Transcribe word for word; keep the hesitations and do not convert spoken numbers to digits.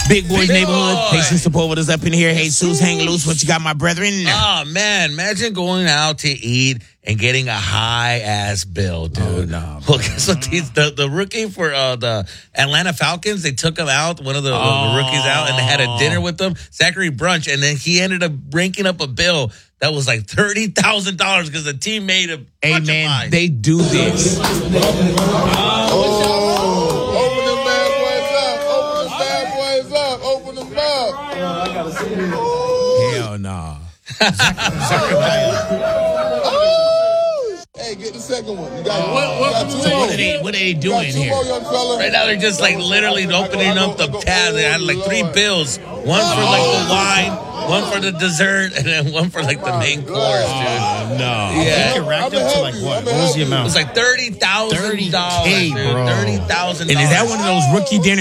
Big Boys Big Neighborhood. Boy. Jesus Sepulveda's up in here. Jesus, hang loose. What you got, my brethren? Oh, man. Imagine going out to eat and getting a high-ass bill, dude. Oh, no, well, guess what? These, the, the rookie for uh, the Atlanta Falcons, they took him out, one of the, Oh. the rookies out, and they had a dinner with them, Zachary Brunch, and then he ended up ranking up a bill that was like thirty thousand dollars because the team made a Hey, bunch of man, pies. they do this. Oh, open them bad boys up. Open them bad boys up. Open them up. Hell no. Oh. Hey, get the second one. You got, What- what- you got two So more. what are they, what are they You got doing two here? more, young fella. Right now, they're just like literally opening up the tab. They had like three bills. One for like the wine, one for the dessert, and then one for like the main course, dude. Oh, no. Yeah. It racked up to like what? What was the It amount? was like thirty thousand dollars, thirty K, dude. bro. Thirty thousand And dollars. is that one of those rookie dinners?